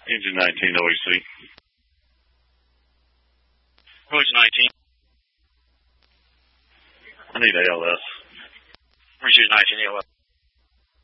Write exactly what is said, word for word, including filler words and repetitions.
Engine nineteen O E C. Engine nineteen. I need A L S. Engine nineteen A L S.